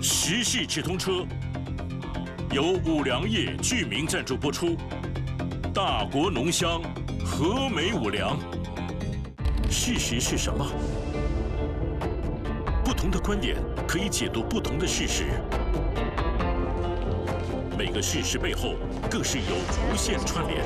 时事直通车由五粮液居民赞助播出。大国浓香，和美五粮。事实是什么？不同的观点可以解读不同的事实。每个事实背后更是有无限串联。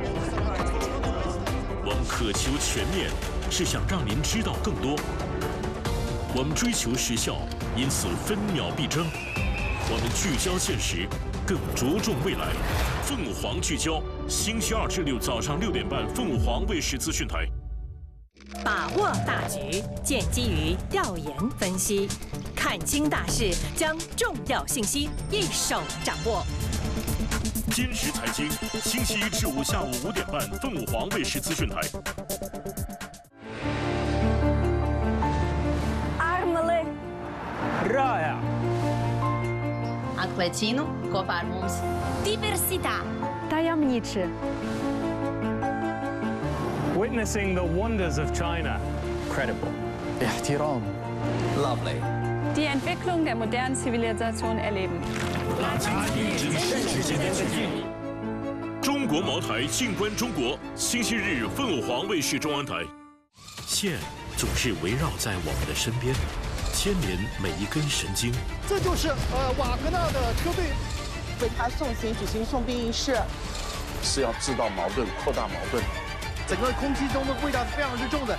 我们渴求全面，是想让您知道更多。我们追求时效，因此分秒必争。我们聚焦现实，更着重未来。凤凰聚焦，星期2至6早上6点半，凤凰卫视资讯台。 把握大局，建基于调研分析，看清大势，将重要信息一手掌握。 今时财经，星期1至5下午5点半，凤凰卫视资讯台。 Armele. Raja. Atklēcinu kopā ar mums. Diversitā. Tajemniczy. Witnessing the wonders of China. Credible. احترام. Lovely. Die Entwicklung der modernen Zivilisation erleben. 中国茅台静观中国，星期日凤凰卫视中央台。线总是围绕在我们的身边，牵连每一根神经。 这就是瓦格纳的车队为他送行举行送殡仪式， 是要制造矛盾，扩大矛盾。 整个空气中的味道是非常之重的。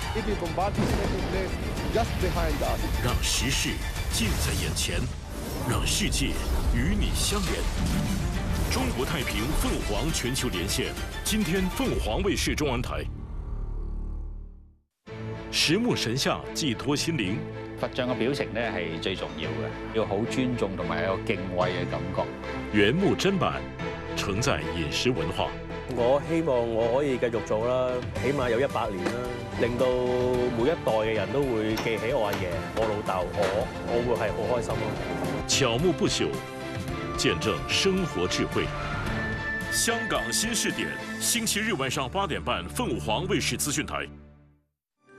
让时事近在眼前，让世界与你相连。中国太平凤凰全球连线，今天凤凰卫視中央台。實木神像寄託心靈。 佛像嘅表情咧係最重要嘅，要好尊重同埋有敬畏嘅感覺。 原木砧板承載飲食文化。 我希望我可以繼續做啦，起碼有100年啦，令到每一代嘅人都會記起我阿爺、我老豆，我會係好開心咯。 巧木不朽，見證生活智慧。香港新視點，星期日晚上8點半，鳳凰衛視資訊台。